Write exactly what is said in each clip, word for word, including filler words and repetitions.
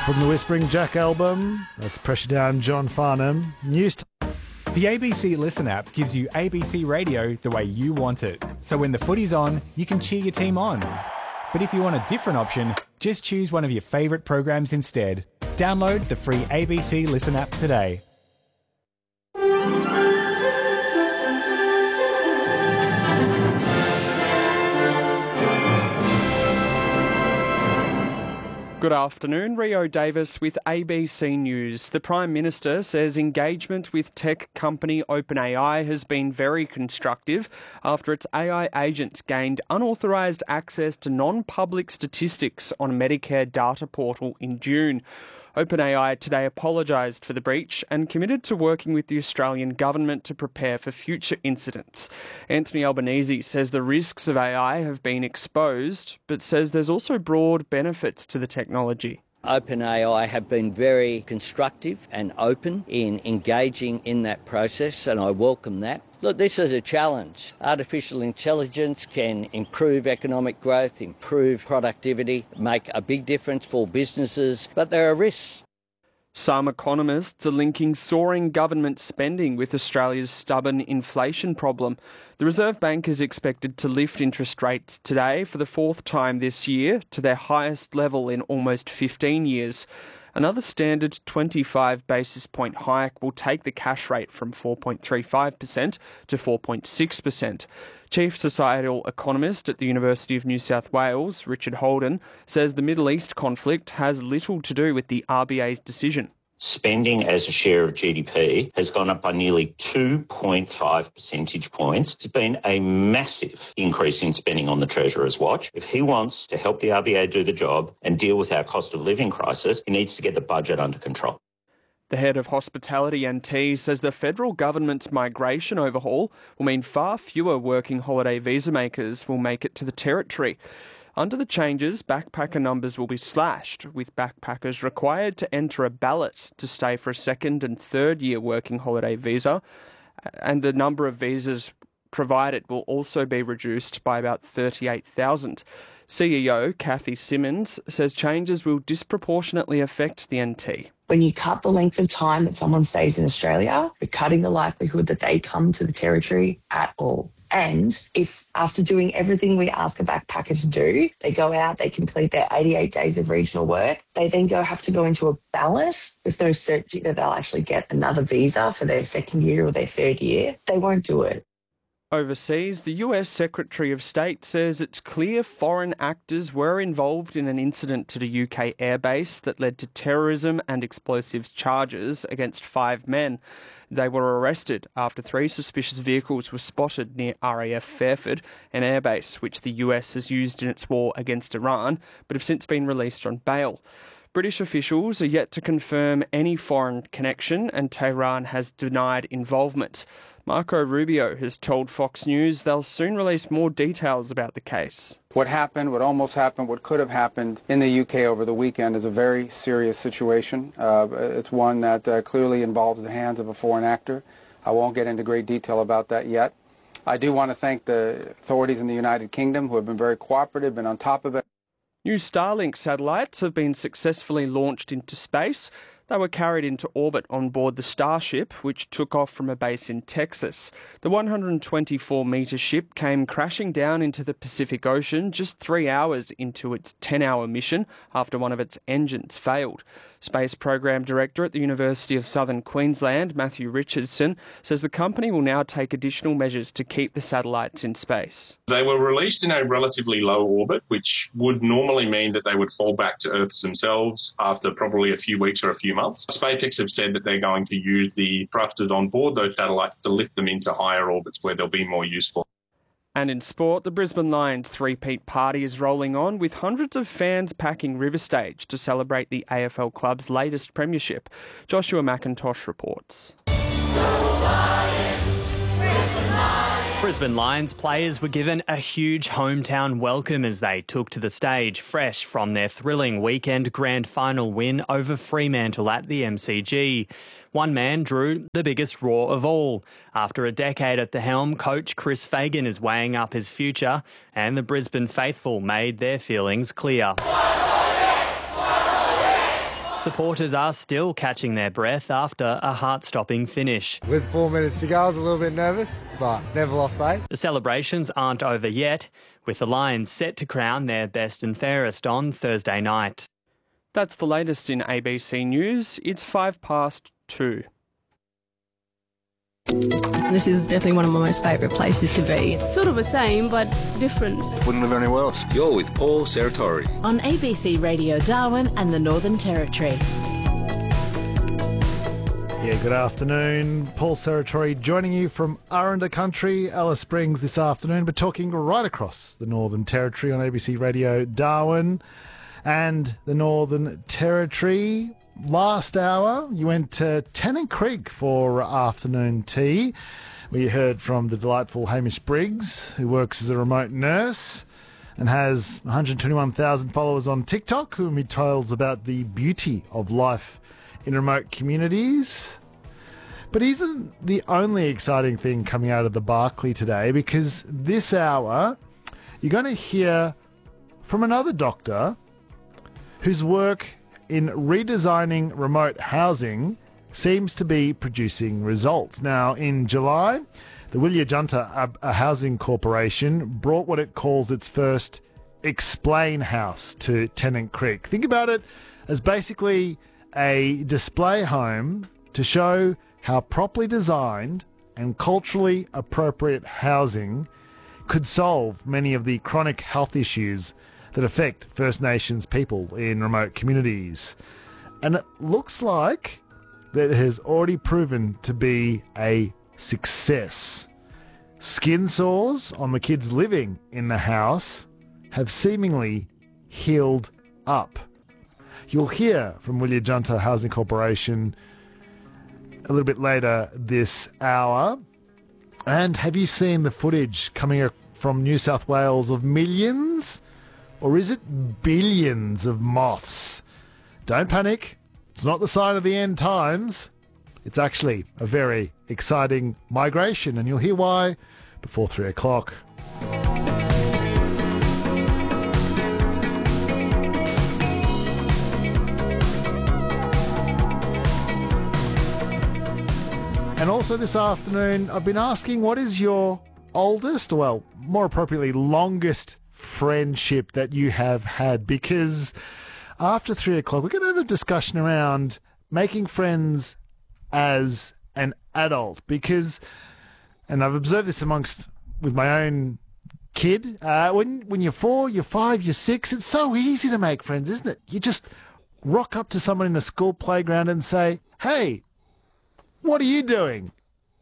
From the Whispering Jack album, that's Pressure Down John Farnham. News t- The A B C Listen app gives you A B C radio the way you want it. So when the footy's on, you can cheer your team on. But if you want a different option, just choose one of your favourite programs instead. Download the free A B C Listen app today. Good afternoon, Rio Davis with A B C News. The Prime Minister says engagement with tech company OpenAI has been very constructive after its A I agents gained unauthorised access to non-public statistics on a Medicare data portal in June. OpenAI today apologised for the breach and committed to working with the Australian government to prepare for future incidents. Anthony Albanese says the risks of A I have been exposed, but says there's also broad benefits to the technology. OpenAI have been very constructive and open in engaging in that process, and I welcome that. Look, this is a challenge. Artificial intelligence can improve economic growth, improve productivity, make a big difference for businesses, but there are risks. Some economists are linking soaring government spending with Australia's stubborn inflation problem. The Reserve Bank is expected to lift interest rates today for the fourth time this year to their highest level in almost fifteen years. Another standard twenty-five basis point hike will take the cash rate from four point three five percent to four point six percent. Chief Societal Economist at the University of New South Wales, Richard Holden, says the Middle East conflict has little to do with the R B A's decision. Spending as a share of G D P has gone up by nearly two point five percentage points. It's been a massive increase in spending on the Treasurer's watch. If he wants to help the R B A do the job and deal with our cost of living crisis, he needs to get the budget under control. The head of Hospitality N T says the federal government's migration overhaul will mean far fewer working holiday visa makers will make it to the Territory. Under the changes, backpacker numbers will be slashed, with backpackers required to enter a ballot to stay for a second and third year working holiday visa, and the number of visas provided will also be reduced by about thirty-eight thousand. C E O Kathy Simmons says changes will disproportionately affect the N T. When you cut the length of time that someone stays in Australia, you're cutting the likelihood that they come to the Territory at all. And if after doing everything we ask a backpacker to do, they go out, they complete their eighty-eight days of regional work, they then go have to go into a ballot with no certainty that they'll actually get another visa for their second year or their third year, they won't do it. Overseas, the U S Secretary of State says it's clear foreign actors were involved in an incident at a U K airbase that led to terrorism and explosives charges against five men. They were arrested after three suspicious vehicles were spotted near R A F Fairford, an airbase which the U S has used in its war against Iran, but have since been released on bail. British officials are yet to confirm any foreign connection, and Tehran has denied involvement. Marco Rubio has told Fox News they'll soon release more details about the case. What happened, what almost happened, what could have happened in the U K over the weekend is a very serious situation. Uh, it's one that uh, clearly involves the hands of a foreign actor. I won't get into great detail about that yet. I do want to thank the authorities in the United Kingdom who have been very cooperative, been on top of it. New Starlink satellites have been successfully launched into space. They were carried into orbit on board the Starship, which took off from a base in Texas. The one hundred twenty-four metre ship came crashing down into the Pacific Ocean just three hours into its ten-hour mission after one of its engines failed. Space Program Director at the University of Southern Queensland, Matthew Richardson, says the company will now take additional measures to keep the satellites in space. They were released in a relatively low orbit, which would normally mean that they would fall back to Earth themselves after probably a few weeks or a few months. SpaceX have said that they're going to use the thrusters on board those satellites to lift them into higher orbits where they'll be more useful. And in sport, the Brisbane Lions three-peat party is rolling on, with hundreds of fans packing River Stage to celebrate the A F L club's latest premiership. Joshua McIntosh reports. Brisbane Lions players were given a huge hometown welcome as they took to the stage, fresh from their thrilling weekend grand final win over Fremantle at the M C G. One man drew the biggest roar of all. After a decade at the helm, coach Chris Fagan is weighing up his future, and the Brisbane faithful made their feelings clear. Supporters are still catching their breath after a heart-stopping finish. With four minutes to go, I was a little bit nervous, but never lost faith. The celebrations aren't over yet, with the Lions set to crown their best and fairest on Thursday night. That's the latest in A B C News. It's five past two. This is definitely one of my most favourite places to be. It's sort of the same, but different. Wouldn't live anywhere else. You're with Paul Serratori. On A B C Radio Darwin and the Northern Territory. Yeah, good afternoon. Paul Serratori joining you from Aranda Country, Alice Springs this afternoon, but talking right across the Northern Territory on A B C Radio Darwin and the Northern Territory. Last hour, you went to Tennant Creek for afternoon tea. We heard from the delightful Hamish Briggs, who works as a remote nurse and has one hundred twenty-one thousand followers on TikTok, who me tells about the beauty of life in remote communities. But isn't the only exciting thing coming out of the Barkly today, because this hour you're going to hear from another doctor whose work in redesigning remote housing seems to be producing results. Now, in July, the Williajunta a Housing Corporation brought what it calls its first Explain House to Tennant Creek. Think about it as basically a display home to show how properly designed and culturally appropriate housing could solve many of the chronic health issues that affect First Nations people in remote communities. And it looks like that it has already proven to be a success. Skin sores on the kids living in the house have seemingly healed up. You'll hear from Williajunta Housing Corporation a little bit later this hour. And have you seen the footage coming from New South Wales of millions, or is it billions of moths? Don't panic. It's not the sign of the end times. It's actually a very exciting migration, and you'll hear why before three o'clock. And also this afternoon, I've been asking, what is your oldest, well, more appropriately, longest friendship that you have had? Because after three o'clock, we're going to have a discussion around making friends as an adult. Because, and I've observed this amongst, with my own kid, uh, when, when you're four, you're five, you're six, it's so easy to make friends, isn't it? You just rock up to someone in a school playground and say, hey, what are you doing?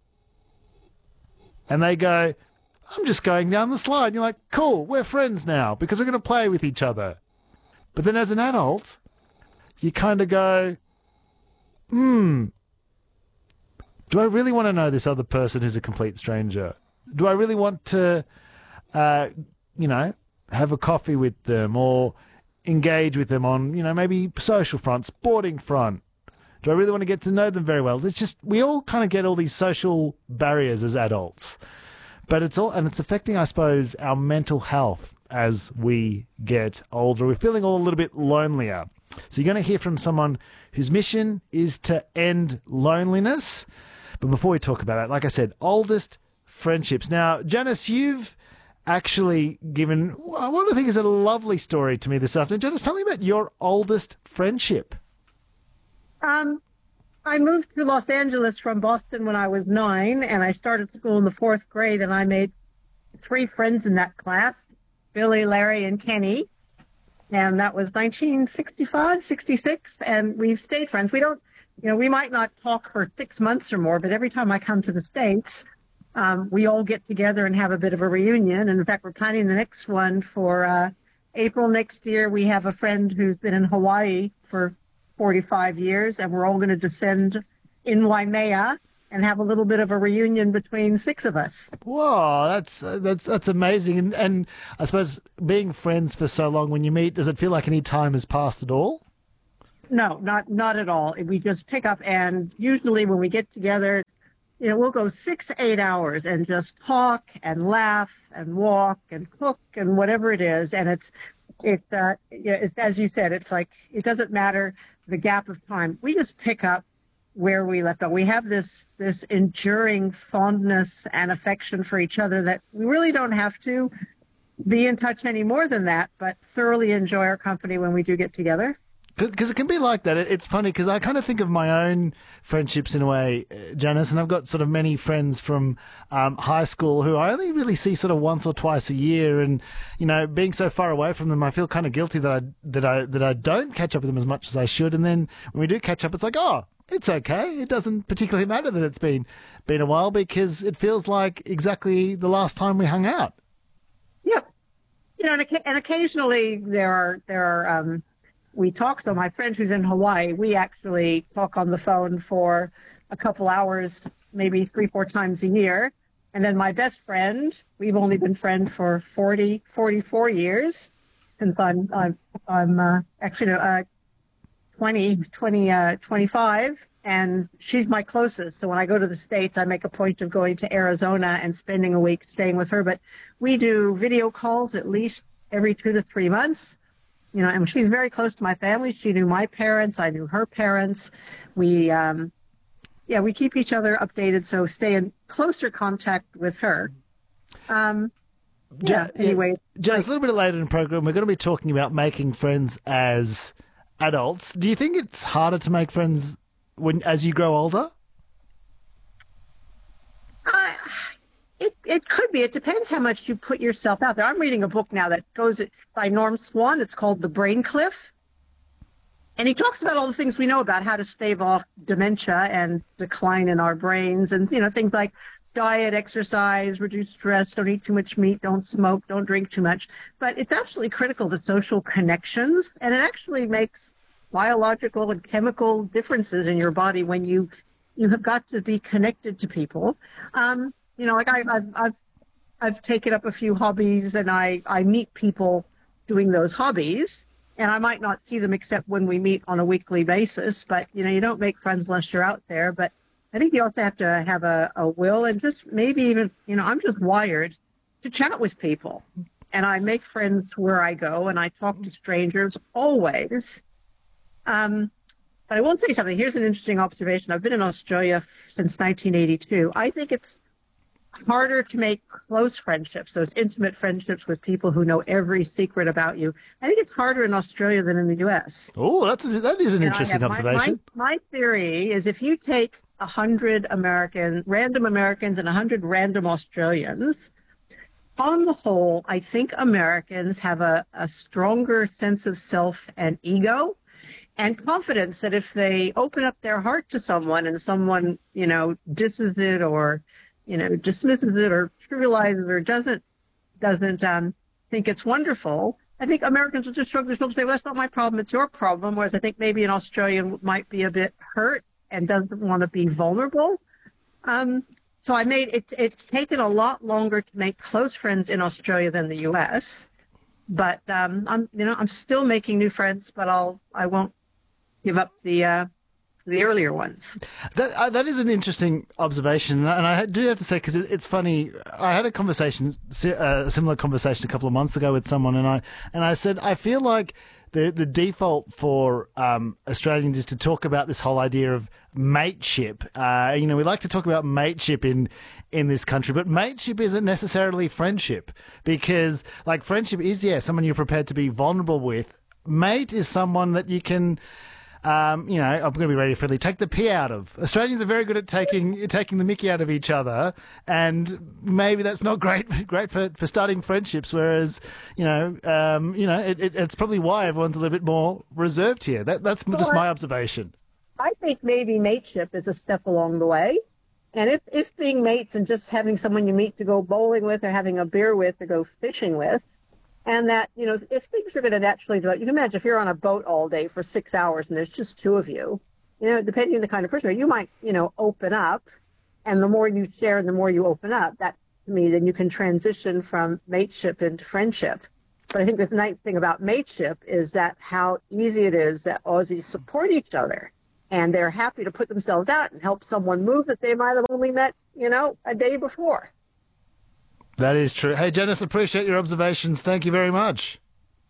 And they go, I'm just going down the slide. And you're like, cool, we're friends now because we're going to play with each other. But then as an adult, you kind of go, hmm, do I really want to know this other person who's a complete stranger? Do I really want to, uh, you know, have a coffee with them or engage with them on, you know, maybe social front, sporting front? Do I really want to get to know them very well? It's just, we all kind of get all these social barriers as adults. But it's all, and it's affecting, I suppose, our mental health as we get older. We're feeling all a little bit lonelier. So you're going to hear from someone whose mission is to end loneliness. But before we talk about that, like I said, oldest friendships. Now, Janice, you've actually given what I think is a lovely story to me this afternoon. Janice, tell me about your oldest friendship. Um, I moved to Los Angeles from Boston when I was nine, and I started school in the fourth grade, and I made three friends in that class, Billy, Larry, and Kenny. And that was nineteen sixty-five, sixty-six, and we've stayed friends. We don't, you know, we might not talk for six months or more, but every time I come to the States, um, we all get together and have a bit of a reunion. And in fact, we're planning the next one for uh, April next year. We have a friend who's been in Hawaii for forty-five years, and we're all going to descend in Waimea and have a little bit of a reunion between six of us. Whoa, that's that's that's amazing. And, and I suppose being friends for so long, when you meet, does it feel like any time has passed at all? No, not not at all. We just pick up, and usually when we get together, you know, we'll go six, eight hours and just talk and laugh and walk and cook and whatever it is. And it's It's, uh, yeah, it's, as you said, it's like, it doesn't matter the gap of time. We just pick up where we left off. We have this, this enduring fondness and affection for each other that we really don't have to be in touch any more than that, but thoroughly enjoy our company when we do get together. Because it can be like that. It's funny because I kind of think of my own friendships in a way, Janice, and I've got sort of many friends from um, high school who I only really see sort of once or twice a year, and you know, being so far away from them, I feel kind of guilty that I that I that I don't catch up with them as much as I should. And then when we do catch up, it's like, oh, it's okay. It doesn't particularly matter that it's been been a while because it feels like exactly the last time we hung out. Yep. You know, and, and occasionally there are there are um, we talk. So my friend who's in Hawaii, we actually talk on the phone for a couple hours, maybe three, four times a year. And then my best friend, we've only been friends for forty, forty-four years, since I'm I'm, I'm uh, actually uh, twenty, twenty, uh, twenty-five. And she's my closest. So when I go to the States, I make a point of going to Arizona and spending a week staying with her. But we do video calls at least every two to three months. You know, and she's very close to my family. She knew my parents. I knew her parents. We, um, yeah, we keep each other updated. So stay in closer contact with her. Um, yeah, Ja- anyway. Janice, a little bit later in the program, we're going to be talking about making friends as adults. Do you think it's harder to make friends when as you grow older? Uh, it it could be. It depends how much you put yourself out there. I'm reading a book now that goes by Norm Swan. It's called The Brain Cliff. And he talks about all the things we know about how to stave off dementia and decline in our brains and, you know, things like diet, exercise, reduce stress, don't eat too much meat, don't smoke, don't drink too much. But it's absolutely critical to social connections. And it actually makes biological and chemical differences in your body when you you have got to be connected to people. Um, you know, like I, I've I've I've taken up a few hobbies, and I I meet people doing those hobbies, and I might not see them except when we meet on a weekly basis. But you know, you don't make friends unless you're out there. But I think you also have to have a, a will, and just maybe even, you know, I'm just wired to chat with people, and I make friends where I go, and I talk to strangers always. Um, but I will say something. Here's an interesting observation. I've been in Australia since nineteen eighty-two. I think it's harder to make close friendships, those intimate friendships with people who know every secret about you. I think it's harder in Australia than in the U S. Oh, that's a, that is an And I interesting have- my- observation. My, my theory is if you take a hundred American, random Americans and a hundred random Australians, on the whole, I think Americans have a, a stronger sense of self and ego and confidence that if they open up their heart to someone and someone, you know, disses it or, you know, dismisses it or trivializes or doesn't doesn't um, think it's wonderful, I think Americans will just shrug their shoulders and say, well, that's not my problem, it's your problem. Whereas I think maybe an Australian might be a bit hurt and doesn't want to be vulnerable. Um, so I made it, it's taken a lot longer to make close friends in Australia than the U S. But um, I'm, you know, I'm still making new friends, but I'll, I won't give up the uh, the earlier ones. That uh, that is an interesting observation, and I do have to say, because it, it's funny. I had a conversation, uh, a similar conversation, a couple of months ago with someone, and I and I said I feel like the the default for um, Australians is to talk about this whole idea of mateship. Uh, you know, we like to talk about mateship in in this country, but mateship isn't necessarily friendship, because like friendship is, yeah, someone you're prepared to be vulnerable with. Mate is someone that you can. Um, you know, I'm going to be really friendly. Take the pee out of. Australians are very good at taking taking the mickey out of each other, and maybe that's not great great for, for starting friendships. Whereas, you know, um, you know, it, it, it's probably why everyone's a little bit more reserved here. That that's just my observation. I think maybe mateship is a step along the way, and if if being mates and just having someone you meet to go bowling with or having a beer with or go fishing with. And that, you know, if things are going to naturally develop, you can imagine if you're on a boat all day for six hours and there's just two of you, you know, depending on the kind of person, you might, you know, open up. And the more you share and the more you open up, that to me, then you can transition from mateship into friendship. But I think the nice thing about mateship is that how easy it is that Aussies support each other. And they're happy to put themselves out and help someone move that they might have only met, you know, a day before. That is true. Hey, Janice, appreciate your observations. Thank you very much.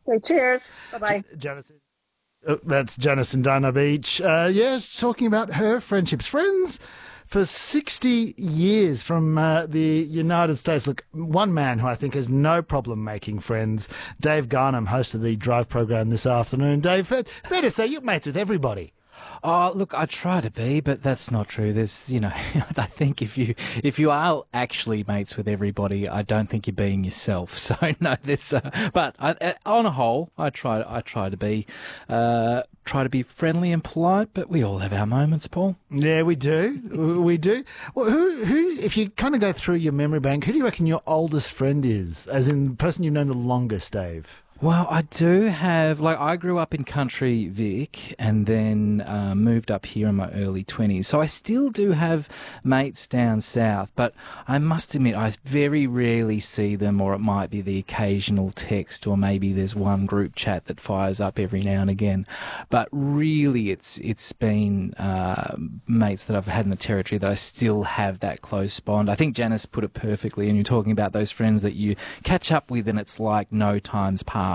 Okay, cheers. Bye-bye. Janice, oh, that's Janice in Dana Beach. Uh, yeah, talking about her friendships. Friends for sixty years from uh, the United States. Look, one man who I think has no problem making friends, Dave Garnham, host of the Drive program this afternoon. Dave, fair, fair to say you're mates with everybody. Oh, look, I try to be, but that's not true. There's, you know, I think if you if you are actually mates with everybody, I don't think you're being yourself. So no, there's, uh, but I, on a whole, I try I try to be uh, try to be friendly and polite. But we all have our moments, Paul. Yeah, we do, we do. Well, who who? If you kind of go through your memory bank, who do you reckon your oldest friend is? As in the person you've known the longest, Dave? Well, I do have, like, I grew up in country Vic and then uh, moved up here in my early twenties. So I still do have mates down south, but I must admit I very rarely see them, or it might be the occasional text, or maybe there's one group chat that fires up every now and again. But really it's it's been uh, mates that I've had in the Territory that I still have that close bond. I think Janice put it perfectly, and you're talking about those friends that you catch up with and it's like no time's passed.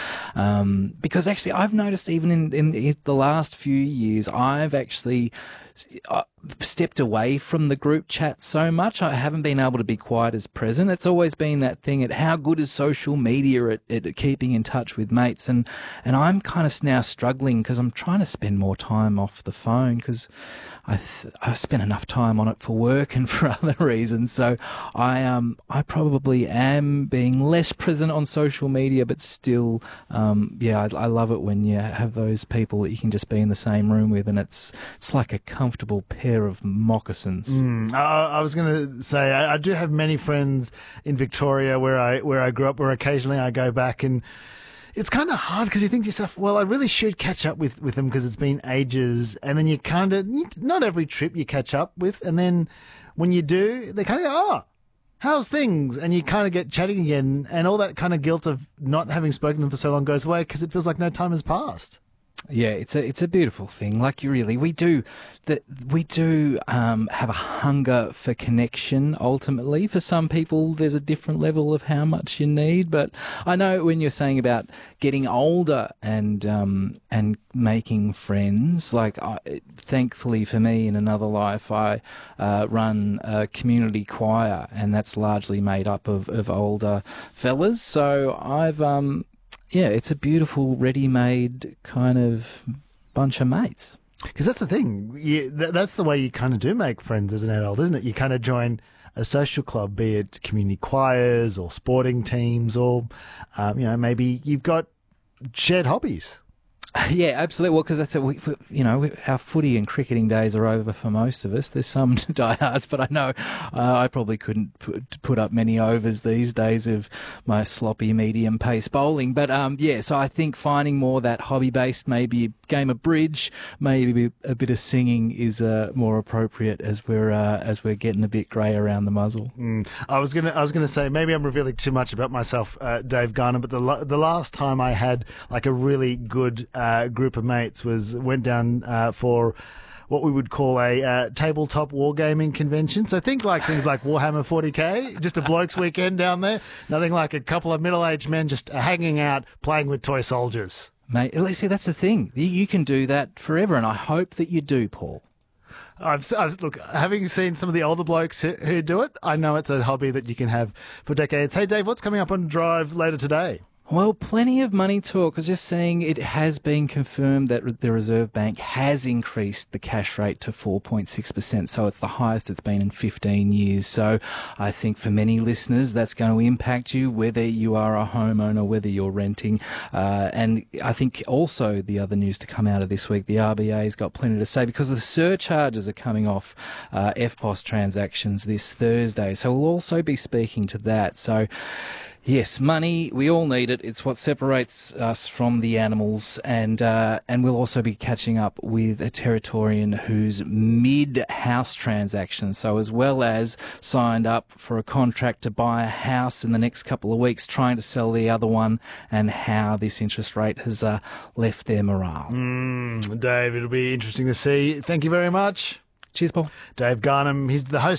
Um, because actually I've noticed even in, in, in the last few years, I've actually uh, stepped away from the group chat so much. I haven't been able to be quite as present. It's always been that thing at how good is social media at, at keeping in touch with mates. And, and I'm kind of now struggling because I'm trying to spend more time off the phone because I th- I spent enough time on it for work and for other reasons. So I um I probably am being less present on social media, but still, um yeah, I, I love it when you have those people that you can just be in the same room with, and it's it's like a comfortable pair of moccasins. Mm, I, I was going to say I, I do have many friends in Victoria where I where I grew up, where occasionally I go back and. It's kind of hard because you think to yourself, well, I really should catch up with, with them because it's been ages. And then you kind of, not every trip you catch up with. And then when you do, they kind of go, oh, how's things? And you kind of get chatting again. And all that kind of guilt of not having spoken to them for so long goes away because it feels like no time has passed. Yeah, it's a it's a beautiful thing. Like you really, we do that. We do um, have a hunger for connection. Ultimately, for some people, there's a different level of how much you need. But I know when you're saying about getting older and um, and making friends. Like, I, thankfully for me, in another life, I uh, run a community choir, and that's largely made up of, of older fellas. So I've um. Yeah, it's a beautiful, ready-made kind of bunch of mates. Because that's the thing. You, th- that's the way you kind of do make friends as an adult, isn't it? You kind of join a social club, be it community choirs or sporting teams, or, um, you know, maybe you've got shared hobbies. Yeah, absolutely. Well, because that's a, we, you know, our footy and cricketing days are over for most of us. There's some diehards, but I know uh, I probably couldn't put, put up many overs these days of my sloppy medium pace bowling. But um, yeah, so I think finding more that hobby based, maybe a game of bridge, maybe a bit of singing is uh, more appropriate as we're uh, as we're getting a bit grey around the muzzle. Mm. I was gonna I was gonna say maybe I'm revealing too much about myself, uh, Dave Garnham, but the the last time I had like a really good Uh, group of mates was went down uh, for what we would call a uh, tabletop wargaming convention. So think like things like Warhammer forty K, just a blokes weekend down there. Nothing like a couple of middle-aged men just hanging out playing with toy soldiers. Mate, see, that's the thing. You can do that forever, and I hope that you do, Paul. I've, I've look, having seen some of the older blokes who, who do it, I know it's a hobby that you can have for decades. Hey, Dave, what's coming up on Drive later today? Well, plenty of money talk. I was just saying it has been confirmed that the Reserve Bank has increased the cash rate to four point six percent, so it's the highest it's been in fifteen years. So I think for many listeners, that's going to impact you, whether you are a homeowner, whether you're renting. Uh, and I think also the other news to come out of this week, the R B A's got plenty to say because the surcharges are coming off uh, F P O S transactions this Thursday. So we'll also be speaking to that. So yes, money, we all need it. It's what separates us from the animals. And uh, and we'll also be catching up with a Territorian who's mid-house transaction. So as well as signed up for a contract to buy a house in the next couple of weeks, trying to sell the other one, and how this interest rate has uh, left their morale. Mm, Dave, it'll be interesting to see. Thank you very much. Cheers, Paul. Dave Garnham, he's the host